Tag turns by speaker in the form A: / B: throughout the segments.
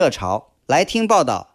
A: 热潮。来听报道。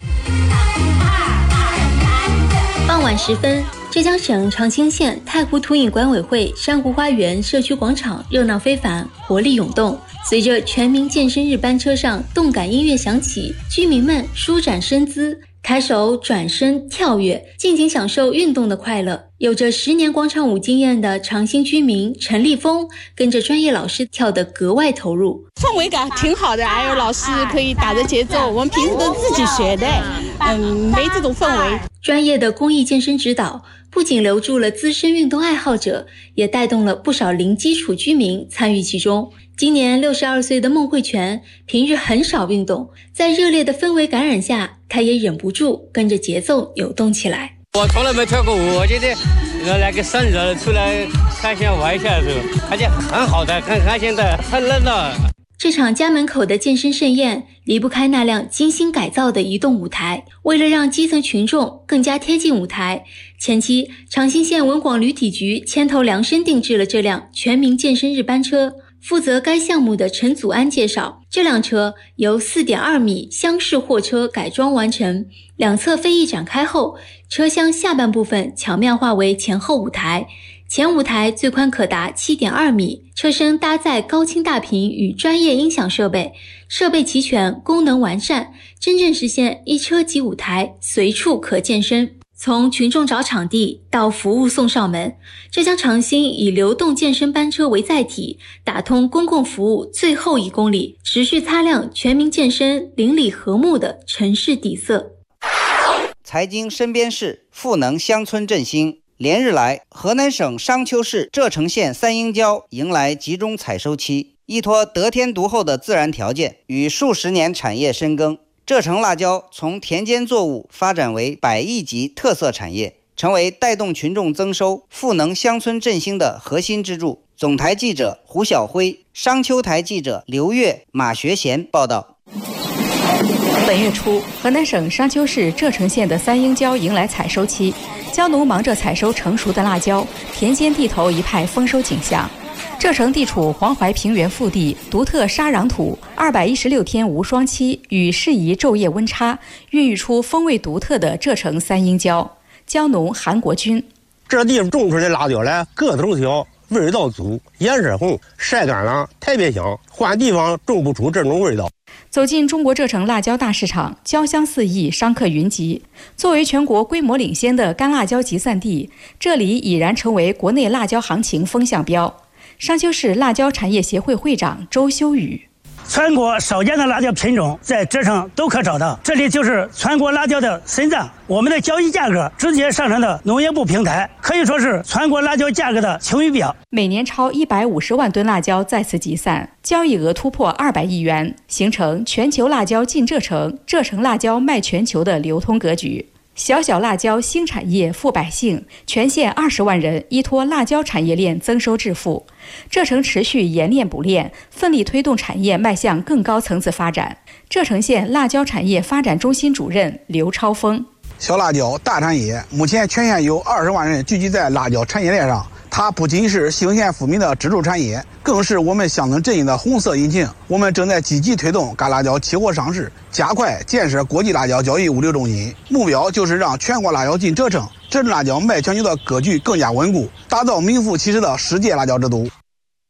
B: 傍晚时分，浙江省长兴县太湖图影管委会珊瑚花园社区广场热闹非凡，活力涌动。随着全民健身日班车上动感音乐响起，居民们舒展身姿，抬手转身跳跃，尽情享受运动的快乐。有着10年广场舞经验的长兴居民陈立峰跟着专业老师跳得格外投入，
C: 氛围感挺好的，还有老师可以打着节奏，我们平时都自己学的，没这种氛围。
B: 专业的公益健身指导不仅留住了资深运动爱好者，也带动了不少零基础居民参与其中。今年62岁的孟慧泉平日很少运动，在热烈的氛围感染下，她也忍不住跟着节奏扭动起来。
D: 我从来没跳过舞，我觉得那个散热出来看一下玩一下的时候，而且很好的，看现在很热闹。
B: 这场家门口的健身盛宴离不开那辆精心改造的移动舞台。为了让基层群众更加贴近舞台，前期长兴县文广旅体局牵头量身定制了这辆全民健身日班车。负责该项目的陈祖安介绍，这辆车由 4.2 米厢式货车改装完成，两侧飞翼展开后，车厢下半部分巧妙化为前后舞台，前舞台最宽可达 7.2 米，车身搭载高清大屏与专业音响设备，设备齐全，功能完善，真正实现一车即舞台，随处可健身。从群众找场地到服务送上门，浙江长兴以流动健身班车为载体，打通公共服务最后1公里，持续擦亮全民健身邻里和睦的城市底色。
A: 财经身边事，赋能乡村振兴。连日来，河南省商丘市柘城县三英郊迎来集中采收期，依托得天独厚的自然条件与数十年产业深耕，柘城辣椒从田间作物发展为100亿级特色产业，成为带动群众增收、赋能乡村振兴的核心支柱。总台记者胡晓辉，商丘台记者刘越、马学贤报道。
E: 本月初，河南省商丘市柘城县的三英郊迎来采收期，蕉农忙着采收成熟的辣椒，田间地头一派丰收景象。柘城地处黄淮平原腹地，独特沙壤土，216天无霜期与适宜昼夜温差，孕育出风味独特的柘城三英郊。蕉农韩国军：
F: 这地方种出来的辣椒呢，个头小，味道足，颜色红，晒干了特别香，换地方种不出这种味道。
E: 走进中国柘城辣椒大市场，椒香四溢，商客云集。作为全国规模领先的干辣椒集散地，这里已然成为国内辣椒行情风向标。商丘市辣椒产业协会会长周修宇：
G: 全国少见的辣椒品种在柘城都可找到，这里就是全国辣椒的心脏。我们的交易价格直接上升到农业部平台，可以说是全国辣椒价格的晴雨表。
E: 每年超150万吨辣椒在此集散，交易额突破200亿元，形成全球辣椒进柘城，柘城辣椒卖全球的流通格局。小小辣椒兴产业富百姓，全县20万人依托辣椒产业链增收致富。柘城持续研练补练，奋力推动产业迈向更高层次发展。柘城县辣椒产业发展中心主任刘超峰：
H: 小辣椒大产业，目前全县有20万人聚集在辣椒产业链上。它不仅是兴县富民的支柱产业，更是我们乡村振兴的红色引擎。我们正在积极推动干辣椒期货上市，加快建设国际辣椒交易物流中心，目标就是让全国辣椒进柘城，柘城辣椒卖全球的格局更加稳固，打造名副其实的世界辣椒之都。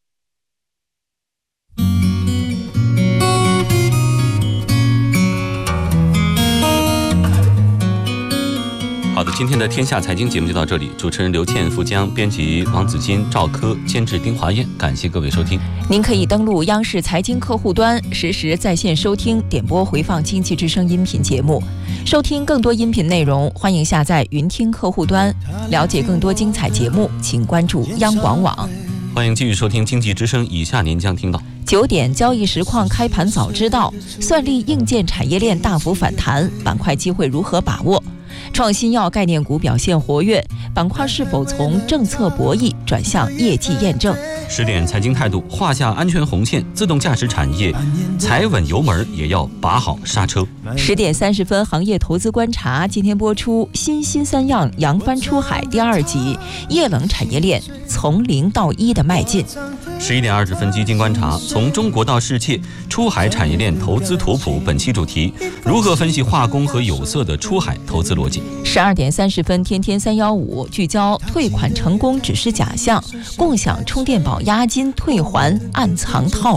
I: 好的，今天的天下财经节目就到这里，主持人刘倩、付江，编辑王子金、赵科，监制丁华燕，感谢各位收听。
J: 您可以登录央视财经客户端，实时在线收听、点播回放经济之声音频节目。收听更多音频内容，欢迎下载云听客户端。了解更多精彩节目，请关注央广网。
I: 欢迎继续收听经济之声，以下您将听到
J: ：9点交易实况开盘早知道，算力硬件产业链大幅反弹，板块机会如何把握？创新药概念股表现活跃，板块是否从政策博弈转向业绩验证
I: ？10点财经态度，画下安全红线，自动驾驶产业踩稳油门也要把好刹车。
J: 10点30分，行业投资观察，今天播出新三样扬帆出海第2集，液冷产业链从0到1的迈进。
I: 11点20分，基金观察，从中国到世界，出海产业链投资图谱。本期主题：如何分析化工和有色的出海投资逻辑
J: ？12点30分，天天315，聚焦退款成功只是假象，共享充电宝押金退还暗藏套路。